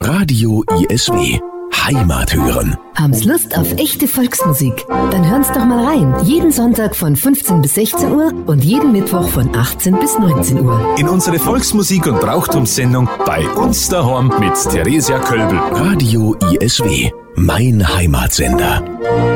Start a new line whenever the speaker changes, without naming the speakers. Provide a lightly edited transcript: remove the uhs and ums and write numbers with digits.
Radio ISW. Heimat hören.
Haben's Lust auf echte Volksmusik? Dann hören's doch mal rein. Jeden Sonntag von 15 bis 16 Uhr und jeden Mittwoch von 18 bis 19 Uhr.
In unsere Volksmusik- und Brauchtumssendung bei uns daheim mit Theresia Kölbel.
Radio ISW. Mein Heimatsender.